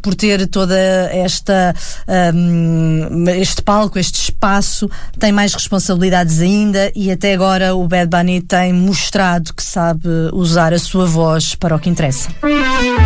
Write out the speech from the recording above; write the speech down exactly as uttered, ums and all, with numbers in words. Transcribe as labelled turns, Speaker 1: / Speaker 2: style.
Speaker 1: por ter toda esta um, este palco, este espaço, tem mais responsabilidades ainda, e até agora o Bad Bunny tem mostrado que sabe usar a sua voz para o que interessa.